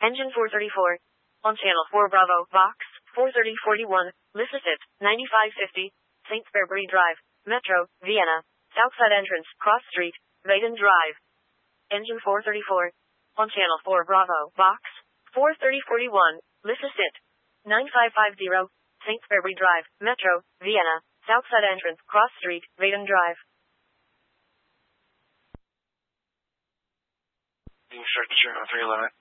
Engine 434. On Channel 4 Bravo, Vox, 43041, Mississippi, 9550, St. Fairbury Drive, Metro, Vienna, Southside Entrance, Cross Street, Vaden Drive. Engine 434. On Channel 4 Bravo, Vox, 43041, Mississippi, 9550, St. Fairbury Drive, Metro, Vienna, Southside Entrance, Cross Street, Vaden Drive. Being start to turn on 311.